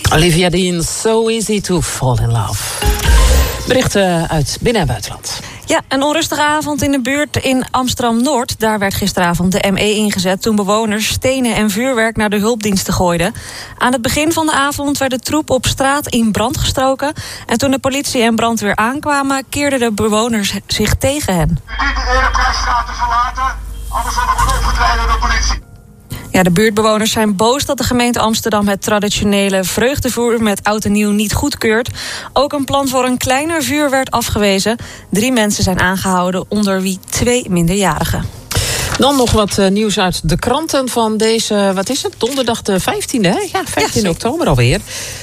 Olivia Dean, So Easy to Fall in Love. Berichten uit binnen- en buitenland. Ja, een onrustige avond in de buurt in Amsterdam-Noord. Daar werd gisteravond de ME ingezet toen bewoners stenen en vuurwerk naar de hulpdiensten gooiden. Aan het begin van de avond werd de troep op straat in brand gestoken. En toen de politie en brandweer aankwamen, keerden de bewoners zich tegen hen. U dient de Erenprijsstraat te verlaten, anders wordt opgetreden door de politie. Ja, de buurtbewoners zijn boos dat de gemeente Amsterdam het traditionele vreugdevuur met oud en nieuw niet goedkeurt. Ook een plan voor een kleiner vuur werd afgewezen. 3 mensen zijn aangehouden, onder wie 2 minderjarigen. Dan nog wat nieuws uit de kranten van deze, wat is het, donderdag de 15e, hè? Ja, 15 oktober alweer.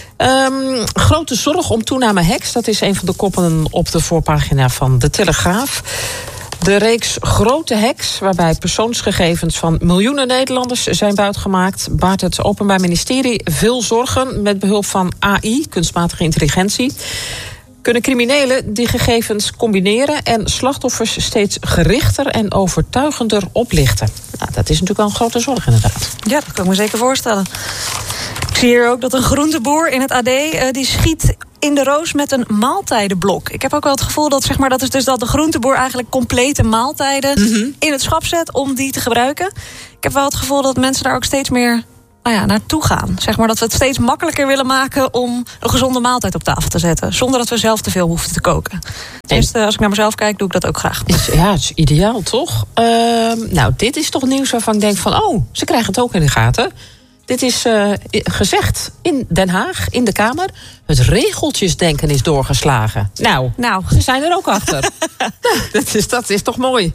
Grote zorg om toename hacks, dat is een van de koppen op de voorpagina van De Telegraaf. De reeks grote hacks, waarbij persoonsgegevens van miljoenen Nederlanders zijn buitgemaakt, baart het Openbaar Ministerie veel zorgen. Met behulp van AI, kunstmatige intelligentie, kunnen criminelen die gegevens combineren en slachtoffers steeds gerichter en overtuigender oplichten. Nou, dat is natuurlijk wel een grote zorg inderdaad. Ja, dat kan ik me zeker voorstellen. Ik zie hier ook dat een groenteboer in het AD, die schiet in de roos met een maaltijdenblok. Ik heb ook wel het gevoel dat, zeg maar, dat is dus dat de groenteboer eigenlijk complete maaltijden in het schap zet om die te gebruiken. Ik heb wel het gevoel dat mensen daar ook steeds meer naartoe gaan. Zeg maar dat we het steeds makkelijker willen maken om een gezonde maaltijd op tafel te zetten, zonder dat we zelf te veel hoeven te koken. Tenminste, als ik naar mezelf kijk, doe ik dat ook graag. Ja, het is ideaal, toch? Nou, dit is toch nieuws waarvan ik denk van, ze krijgen het ook in de gaten. Dit is gezegd in Den Haag, in de Kamer. Het regeltjesdenken is doorgeslagen. Nou, ze zijn er ook achter. Dat is toch mooi.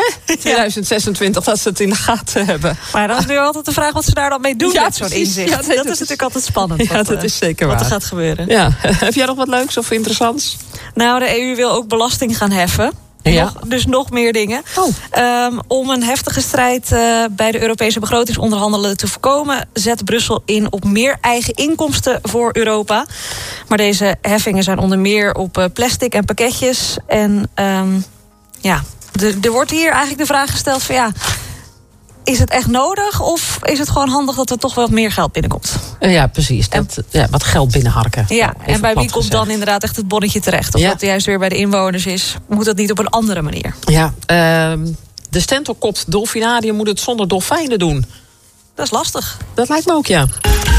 2026, dat ze het in de gaten hebben. Maar dan is nu altijd de vraag wat ze daar dan mee doen met zo'n inzicht. Ja, dat is natuurlijk altijd spannend. Ja, dat is zeker waar. Wat er gaat gebeuren. Ja. Heb jij nog wat leuks of interessants? Nou, de EU wil ook belasting gaan heffen. Ja. Dus nog meer dingen. Om een heftige strijd bij de Europese begrotingsonderhandelingen te voorkomen, zet Brussel in op meer eigen inkomsten voor Europa. Maar deze heffingen zijn onder meer op plastic en pakketjes. En er wordt hier eigenlijk de vraag gesteld van is het echt nodig of is het gewoon handig dat er toch wel meer geld binnenkomt? Ja, precies. Wat geld binnenharken. Ja, en bij wie komt dan inderdaad echt het bonnetje terecht? Of dat juist weer bij de inwoners is? Moet dat niet op een andere manier? Ja, de Stentelkop Dolfinarium moet het zonder dolfijnen doen. Dat is lastig. Dat lijkt me ook, ja.